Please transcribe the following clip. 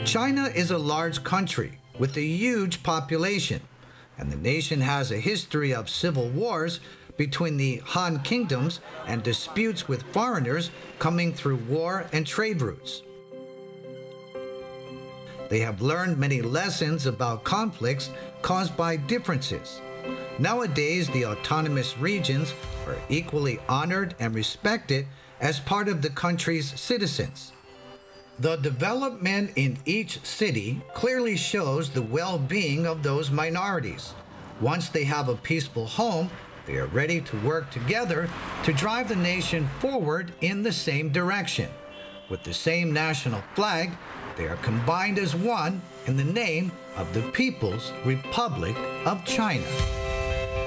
China is a large country with a huge population, and the nation has a history of civil wars between the Han kingdoms and disputes with foreigners coming through war and trade routes. They have learned many lessons about conflicts caused by differences. Nowadays, the autonomous regions are equally honored and respected as part of the country's citizens. The development in each city clearly shows the well-being of those minorities. Once they have a peaceful home, they are ready to work together to drive the nation forward in the same direction. With the same national flag, they are combined as one in the name of the People's Republic of China.